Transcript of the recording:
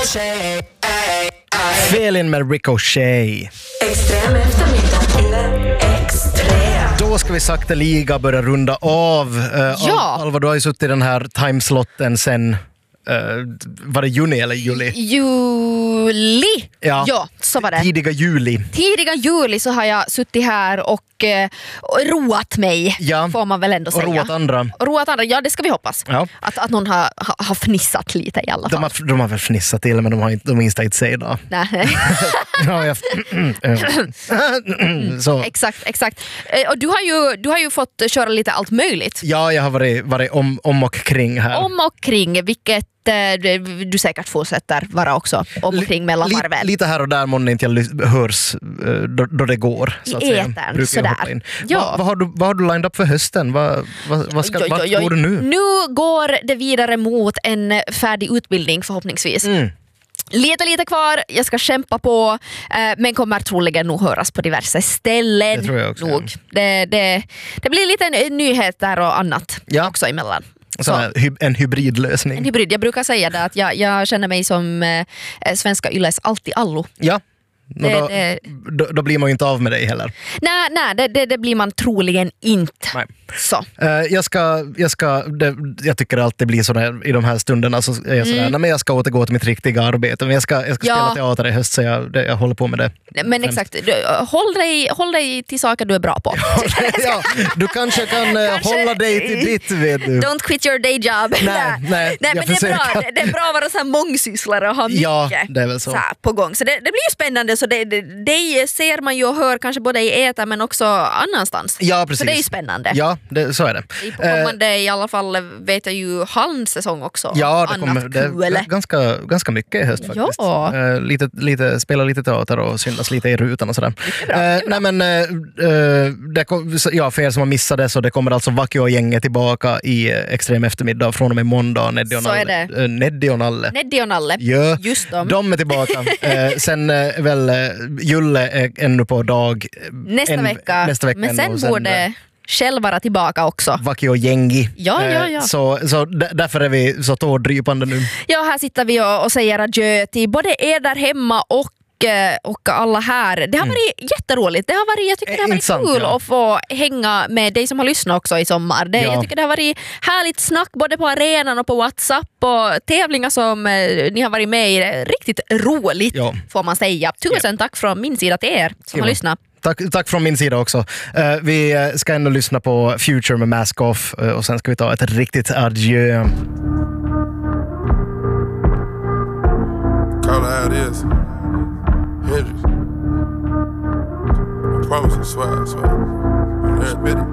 Felin med Ricochet. Extrem eftermiddag. Extrem. Då ska vi sakteliga börja runda av. Alva, du har ju suttit i den här timeslotten sen var det juni eller juli? Juli. Ja, så var det. Tidiga juli så har jag suttit här och roat mig, får man väl ändå säga. Och roat andra, ja det ska vi hoppas. Ja. Att någon har fnissat lite i alla fall. De har väl fnissat till, men de minns inte sig idag. Nej. Så. Exakt. Och du har ju fått köra lite allt möjligt. Ja, jag har varit om och kring här. Om och kring, vilket du säkert fortsätter vara också omkring mellan varven. Lite här och där måste inte jag hörs då det går. Så att i etern, sådär. Ja. Vad har du lined up för hösten? Vart går du nu? Nu går det vidare mot en färdig utbildning förhoppningsvis. Lite kvar, jag ska kämpa på, men kommer troligen nog höras på diverse ställen. Det tror jag också. Nog. Det blir lite nyheter och annat också emellan. En hybridlösning. En hybrid. Jag brukar säga det att jag känner mig som svenska Yles allt-i-allo. Ja. Då blir man ju inte av med dig heller. Nej, det blir man troligen inte. Nej. Så. Jag tycker alltid blir sådär i de här stunderna, så är jag sådär, nej, men jag ska återgå till mitt riktiga arbete, men jag ska spela teater i höst, så jag håller på med det. Men exakt, håll dig till saker du är bra på. Ja, du kanske kan hålla dig till ditt, vet du. Don't quit your day job. Nej, men det är bra att vara så här mångsysslare och ha mycket det är väl så på gång. Så det blir ju spännande, så det ser man ju och hör kanske både i ETA men också annanstans. Ja, precis. Så det är ju spännande. Ja, så är det. I kommande i alla fall vet jag ju halmsäsong också. Ja, det kommer ganska mycket i höst faktiskt. Ja. Spela lite teater och syndas lite i rutan och sådär. För er som har missat det, så det kommer alltså Vakio-gänget tillbaka i extrem eftermiddag från och med måndag. Neddi och Nalle. Ja, just de är tillbaka. Sen väl Julle är ännu på dag nästa vecka. Men sen borde själv vara tillbaka också. Vakio-gängi. Ja. Så därför är vi så tårdrypande nu. Ja, här sitter vi och säger adjö till både er där hemma och alla här. Det har varit jätteroligt. Jag tycker det har varit kul att få hänga med dig som har lyssnat också i sommar. Jag tycker det har varit härligt snack både på arenan och på WhatsApp, och tävlingar som ni har varit med i. Riktigt roligt får man säga. Tusen tack från min sida till er som har lyssnat. Tack från min sida också. Vi ska ändå lyssna på Future med Mask Off, och sen ska vi ta ett riktigt adjö. Call it how it is. Hendrix. I promise, I swear. You admit it.